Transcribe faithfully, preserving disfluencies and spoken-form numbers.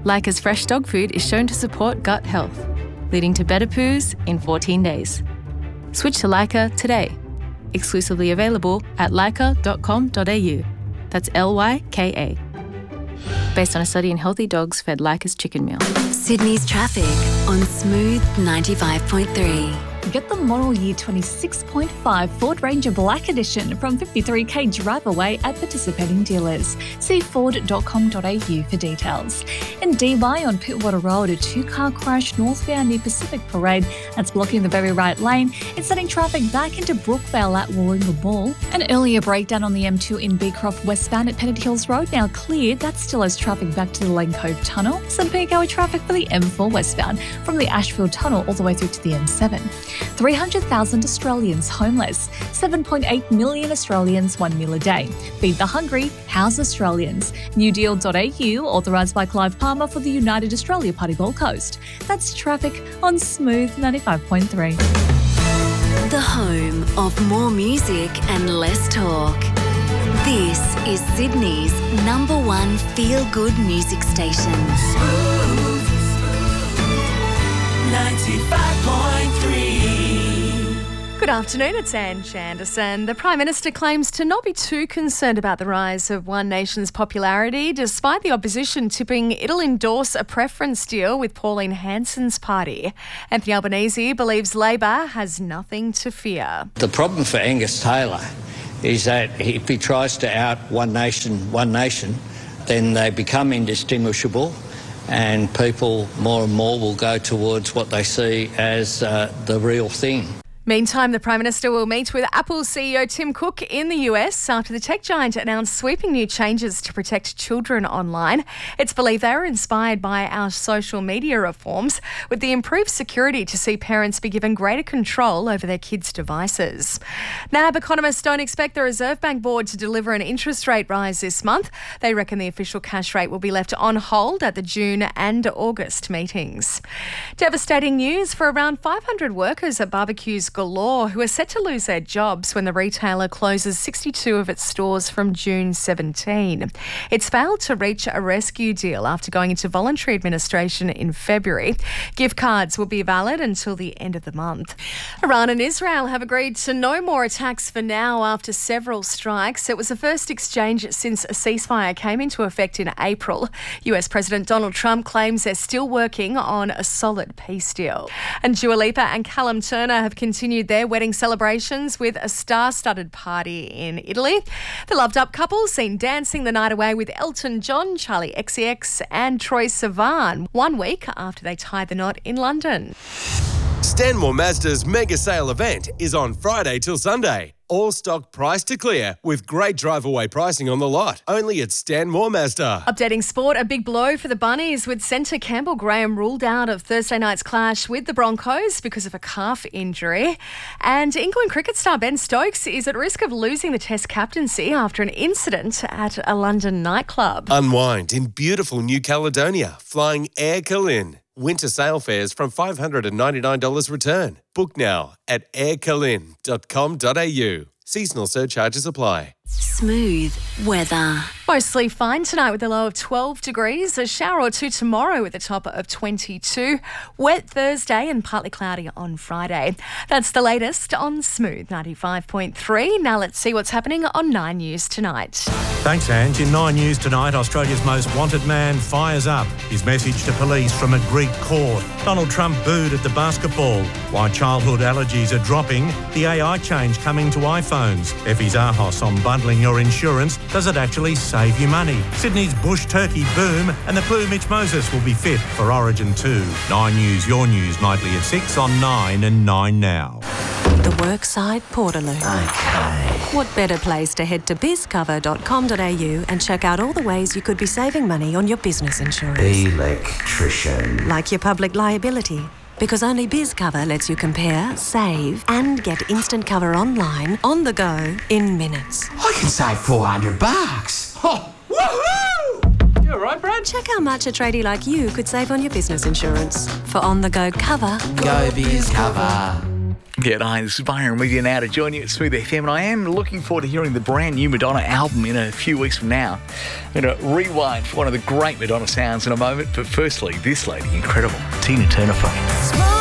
Lyca's fresh dog food is shown to support gut health, leading to better poos in fourteen days. Switch to Lyca today. Exclusively available at lyca dot com dot a u. That's L Y K A. Based on a study in healthy dogs fed Lyca's chicken meal. Sydney's traffic on Smooth ninety-five point three. Get the model year twenty-six point five Ford Ranger Black Edition from fifty-three k drive away at participating dealers. See ford dot com dot a u for details. In D Y on Pittwater Road, a two-car crash northbound near Pacific Parade that's blocking the very right lane. It's sending traffic back into Brookvale at Warringah Mall. An earlier breakdown on the M two in Beecroft westbound at Pennant Hills Road now cleared. That still has traffic back to the Lane Cove Tunnel. Some peak hour traffic for the M four westbound from the Ashfield Tunnel all the way through to the M seven. three hundred thousand Australians homeless. seven point eight million Australians one meal a day. Feed the hungry, house Australians. new deal dot a u, authorised by Clive Palmer for the United Australia Party Gold Coast. That's traffic on Smooth ninety-five point three. The home of more music and less talk. This is Sydney's number one feel-good music station. Smooth ninety-five point three. Good afternoon, it's Anne Janderson. The Prime Minister claims to not be too concerned about the rise of One Nation's popularity, despite the opposition tipping it'll endorse a preference deal with Pauline Hanson's party. Anthony Albanese believes Labor has nothing to fear. The problem for Angus Taylor is that if he tries to out One Nation, One Nation, then they become indistinguishable, and people more and more will go towards what they see as uh, the real thing. Meantime, the Prime Minister will meet with Apple C E O Tim Cook in the U S after the tech giant announced sweeping new changes to protect children online. It's believed they are inspired by our social media reforms, with the improved security to see parents be given greater control over their kids' devices. N A B economists don't expect the Reserve Bank Board to deliver an interest rate rise this month. They reckon the official cash rate will be left on hold at the June and August meetings. Devastating news for around five hundred workers at Barbecues Galore, who are set to lose their jobs when the retailer closes sixty-two of its stores from June seventeenth. It's failed to reach a rescue deal after going into voluntary administration in February. Gift cards will be valid until the end of the month. Iran and Israel have agreed to no more attacks for now after several strikes. It was the first exchange since a ceasefire came into effect in April. U S President Donald Trump claims they're still working on a solid peace deal. And Dua Lipa and Callum Turner have continued their wedding celebrations with a star-studded party in Italy. The loved-up couple seen dancing the night away with Elton John, Charlie X C X and Troye Sivan one week after they tied the knot in London. Stanmore Mazda's mega sale event is on Friday till Sunday. All stock price to clear with great drive-away pricing on the lot. Only at Stanmore Mazda. Updating sport, a big blow for the Bunnies with centre Campbell Graham ruled out of Thursday night's clash with the Broncos because of a calf injury. And England cricket star Ben Stokes is at risk of losing the Test captaincy after an incident at a London nightclub. Unwind in beautiful New Caledonia, flying Air Calin. Winter sale fares from five hundred ninety-nine dollars return. Book now at air calin dot com dot a u. Seasonal surcharges apply. Smooth weather. Mostly fine tonight with a low of twelve degrees. A shower or two tomorrow with a top of twenty-two. Wet Thursday and partly cloudy on Friday. That's the latest on Smooth ninety-five point three. Now let's see what's happening on Nine News tonight. Thanks, Ange. In Nine News tonight, Australia's most wanted man fires up. His message to police from a Greek court. Donald Trump booed at the basketball. Why childhood allergies are dropping. The A I change coming to iPhones. Effie's Ahos on bundling your insurance. Does it actually save you money? Sydney's bush turkey boom, and the clue Mitch Moses will be fit for Origin two. Nine News, your news, nightly at six on Nine and Nine Now. The Workside Portaloo. Okay. What better place to head to biz cover dot com dot a u and check out all the ways you could be saving money on your business insurance. Electrician. Like your public liability. Because only BizCover lets you compare, save, and get instant cover online, on the go, in minutes. I can save four hundred bucks. Oh, woohoo! You all right, Brad? Check how much a tradie like you could save on your business insurance. For on-the-go cover, Go BizCover. Yeah, hi, this is Byron Media now to join you at Smooth F M, and I am looking forward to hearing the brand new Madonna album in a few weeks from now. I'm going to rewind for one of the great Madonna sounds in a moment, but firstly, this lady, incredible, Tina Turner for me.